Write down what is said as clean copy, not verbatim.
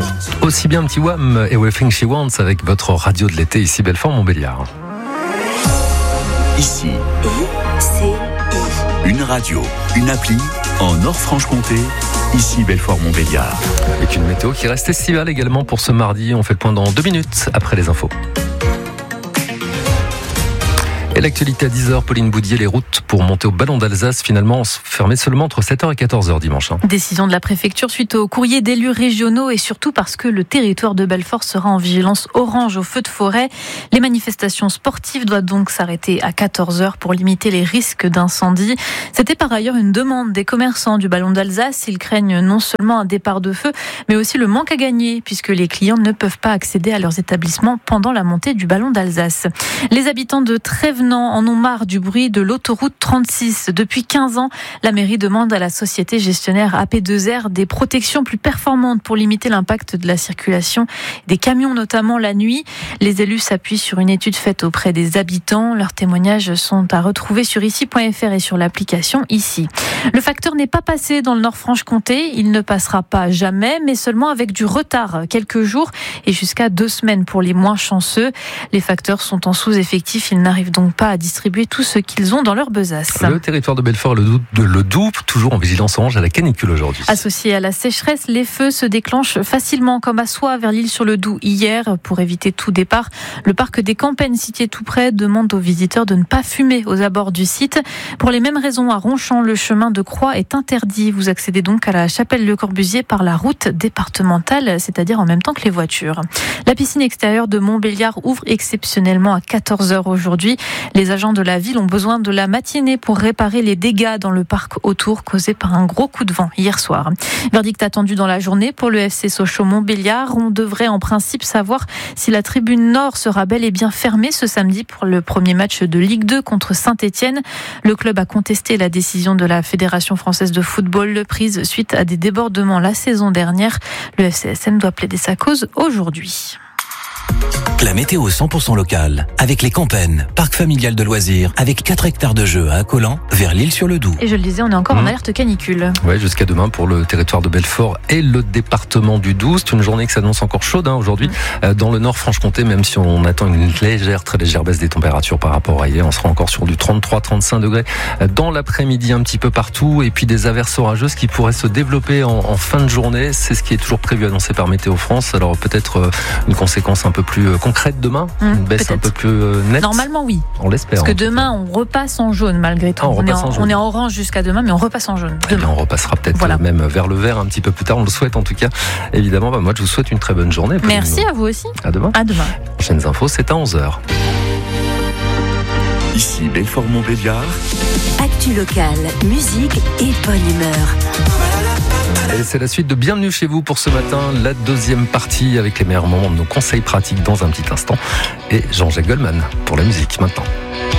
Aussi bien un petit Wham et Everything She Wants avec votre radio de l'été ici Belfort-Montbéliard. Ici, une radio, une appli en Nord-Franche-Comté, ici Belfort-Montbéliard. Avec une météo qui reste estivale également pour ce mardi. On fait le point dans 2 minutes après les infos. Et l'actualité à 10h, Pauline Boudier, les routes pour monter au Ballon d'Alsace finalement fermées seulement entre 7h et 14h dimanche. Décision de la préfecture suite au courrier d'élus régionaux et surtout parce que le territoire de Belfort sera en vigilance orange au feu de forêt. Les manifestations sportives doivent donc s'arrêter à 14h pour limiter les risques d'incendie. C'était par ailleurs une demande des commerçants du Ballon d'Alsace. Ils craignent non seulement un départ de feu, mais aussi le manque à gagner puisque les clients ne peuvent pas accéder à leurs établissements pendant la montée du Ballon d'Alsace. Les habitants de Trévenans en ont marre du bruit de l'autoroute 36. Depuis 15 ans, la mairie demande à la société gestionnaire AP2R des protections plus performantes pour limiter l'impact de la circulation des camions, notamment la nuit. Les élus s'appuient sur une étude faite auprès des habitants. Leurs témoignages sont à retrouver sur ici.fr et sur l'application Ici. Le facteur n'est pas passé dans le Nord-Franche-Comté. Il ne passera pas jamais, mais seulement avec du retard. Quelques jours et jusqu'à 2 semaines pour les moins chanceux. Les facteurs sont en sous-effectif. Ils n'arrivent donc pas à distribuer tout ce qu'ils ont dans leur besace. Le territoire de Belfort, le Doubs, toujours en vigilance orange à la canicule aujourd'hui. Associés à la sécheresse, les feux se déclenchent facilement, comme à Soie, vers l'Île-sur-le-Doubs hier. Pour éviter tout départ, le parc des Campagnes, situé tout près, demande aux visiteurs de ne pas fumer aux abords du site. Pour les mêmes raisons, à Ronchamp, le chemin de Croix est interdit. Vous accédez donc à la chapelle Le Corbusier par la route départementale, c'est-à-dire en même temps que les voitures. La piscine extérieure de Montbéliard ouvre exceptionnellement à 14h aujourd'hui. Les agents de la ville ont besoin de la matinée pour réparer les dégâts dans le parc autour causés par un gros coup de vent hier soir. Verdict attendu dans la journée pour le FC Sochaux-Montbéliard. On devrait en principe savoir si la tribune nord sera bel et bien fermée ce samedi pour le premier match de Ligue 2 contre Saint-Étienne. Le club a contesté la décision de la Fédération française de football prise suite à des débordements la saison dernière. Le FCSM doit plaider sa cause aujourd'hui. La météo 100% locale avec les Campagnes, parc familial de loisirs avec 4 hectares de jeux à Accolant vers l'Île-sur-le-Doubs. Et je le disais, on est encore en alerte canicule. Oui, jusqu'à demain pour le territoire de Belfort et le département du Doubs. C'est une journée qui s'annonce encore chaude aujourd'hui dans le Nord-Franche-Comté, même si on attend une très légère baisse des températures par rapport à hier. On sera encore sur du 33-35 degrés dans l'après-midi un petit peu partout. Et puis des averses orageuses qui pourraient se développer en fin de journée. C'est ce qui est toujours prévu annoncé par Météo France. Alors peut-être une conséquence un peu plus concrète demain, une baisse peut-être un peu plus nette. Normalement oui. On l'espère. Parce que demain on repasse en jaune malgré tout. On est en orange jusqu'à demain, mais on repasse en jaune. Eh bien, on repassera peut-être même vers le vert un petit peu plus tard. On le souhaite en tout cas. Évidemment, moi je vous souhaite une très bonne journée. Merci à vous aussi. À demain. À demain. Prochaines infos, c'est à 11h. Ici Belfort-Montbéliard. Actu locale, musique et bonne humeur. Et c'est la suite de Bienvenue chez vous pour ce matin, la deuxième partie avec les meilleurs moments de nos conseils pratiques dans un petit instant. Et Jean-Jacques Goldman pour la musique maintenant.